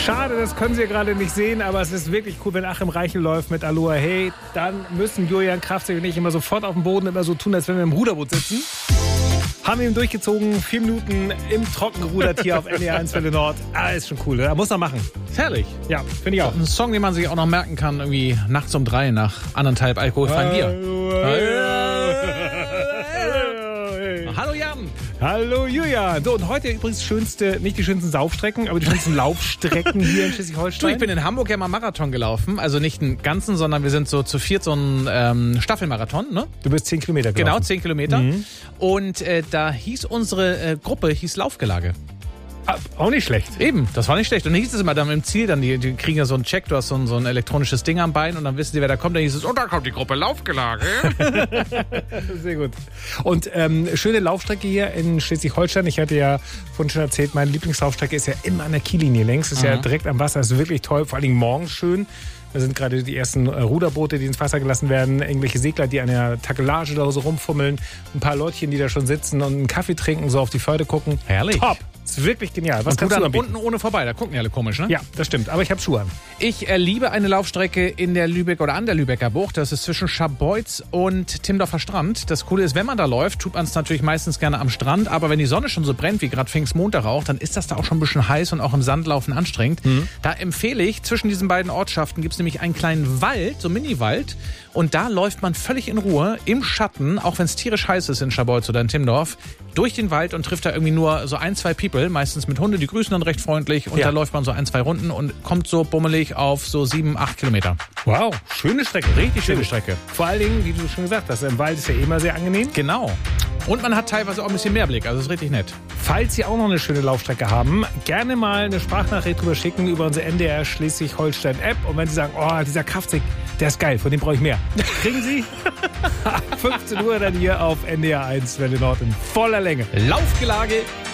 Schade, das können Sie gerade nicht sehen, aber es ist wirklich cool, wenn Achim Reichel läuft mit Aloha Hey, dann müssen Julian Kraftzig und ich immer sofort auf dem Boden immer so tun, als wenn wir im Ruderboot sitzen. Haben wir ihn durchgezogen, 4 Minuten im Trockengerudert hier auf NDR 1 Welle Nord. Ist schon cool, da muss er machen. Ist herrlich. Ja, finde ich auch. Ein Song, den man sich auch noch merken kann, irgendwie nachts um 3 nach 1,5 alkoholfreien Bier. Hallo Jan. Hallo Julian. So, und heute übrigens nicht die schönsten Saufstrecken, aber die schönsten Laufstrecken hier in Schleswig-Holstein. Ich bin in Hamburg ja mal Marathon gelaufen, also nicht einen ganzen, sondern wir sind so zu viert so ein Staffelmarathon. Ne? Du bist 10 Kilometer gelaufen. Genau, 10 Kilometer. Mhm. Und da hieß unsere Gruppe Laufgelage. Auch nicht schlecht. Eben, das war nicht schlecht. Und dann hieß es immer dann im Ziel, die kriegen ja so einen Check, du hast so ein elektronisches Ding am Bein und dann wissen sie, wer da kommt. Dann hieß es, da kommt die Gruppe Laufgelage. Sehr gut. Und schöne Laufstrecke hier in Schleswig-Holstein. Ich hatte ja vorhin schon erzählt, meine Lieblingslaufstrecke ist ja immer an der Kiellinie längs. Ist ja direkt am Wasser, ist wirklich toll, vor allen Dingen morgens schön. Da sind gerade die ersten Ruderboote, die ins Wasser gelassen werden, irgendwelche Segler, die an der Takelage da so rumfummeln, ein paar Leutchen, die da schon sitzen und einen Kaffee trinken, so auf die Förde gucken. Herrlich. Top. Das ist wirklich genial. Was und kannst du dann unten ohne vorbei? Da gucken die alle komisch, ne? Ja, das stimmt. Aber ich habe Schuhe an. Ich liebe eine Laufstrecke in der Lübeck oder an der Lübecker Bucht. Das ist zwischen Scharbeutz und Timdorfer Strand. Das Coole ist, wenn man da läuft, tut man es natürlich meistens gerne am Strand. Aber wenn die Sonne schon so brennt, wie gerade Pfingstmontag auch, dann ist das da auch schon ein bisschen heiß und auch im Sandlaufen anstrengend. Mhm. Da empfehle ich, zwischen diesen beiden Ortschaften gibt es nämlich einen kleinen Wald, so Mini-Wald. Und da läuft man völlig in Ruhe, im Schatten, auch wenn es tierisch heiß ist in Scharbeutz oder in Timdorf, durch den Wald und trifft da irgendwie nur so 1, 2 People, meistens mit Hunde, die grüßen dann recht freundlich. Und da läuft man so 1, 2 Runden und kommt so bummelig auf so 7, 8 Kilometer. Wow, schöne Strecke. Richtig schöne Strecke. Vor allen Dingen, wie du schon gesagt hast, im Wald ist ja immer sehr angenehm. Genau. Und man hat teilweise auch ein bisschen mehr Blick, also ist richtig nett. Falls Sie auch noch eine schöne Laufstrecke haben, gerne mal eine Sprachnachricht drüber schicken über unsere NDR Schleswig-Holstein-App. Und wenn Sie sagen, dieser Kraftzig, der ist geil, von dem brauche ich mehr, kriegen Sie ab 15 Uhr dann hier auf NDR 1 Welle Nord in voller Länge. Laufgelage